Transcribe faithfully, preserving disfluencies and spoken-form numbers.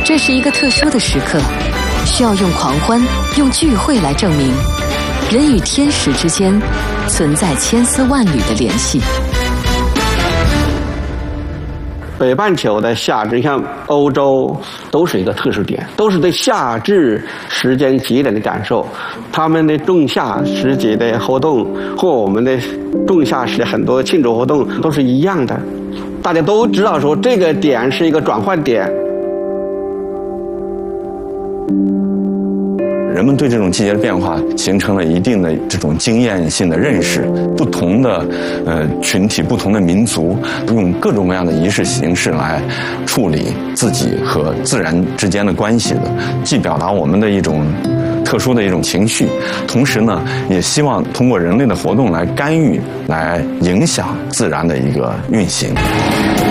这是一个特殊的时刻，需要用狂欢、用聚会来证明，人与天时之间存在千丝万缕的联系。 北半球的夏至，像欧洲都是一个特殊点，都是对夏至时间节点的感受。他们的仲夏时节的活动和我们的仲夏时很多庆祝活动都是一样的，大家都知道说这个点是一个转换点。 人们对这种季节的变化形成了一定的这种经验性的认识，不同的呃群体、不同的民族用各种各样的仪式形式来处理自己和自然之间的关系的，既表达我们的一种特殊的一种情绪，同时呢，也希望通过人类的活动来干预、来影响自然的一个运行。